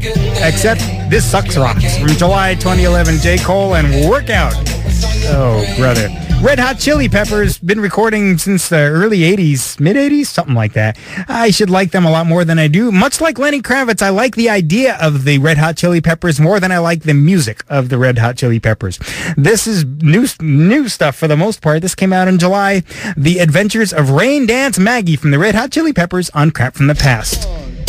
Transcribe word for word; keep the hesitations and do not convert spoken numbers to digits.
Except This Sucks Rocks from July twenty eleven, J. Cole and Workout. Oh, brother. Red Hot Chili Peppers, been recording since the early eighties, mid-eighties, something like that. I should like them a lot more than I do. Much like Lenny Kravitz, I like the idea of the Red Hot Chili Peppers more than I like the music of the Red Hot Chili Peppers. This is new new stuff for the most part. This came out in July. The Adventures of Rain Dance Maggie from the Red Hot Chili Peppers on Crap from the Past.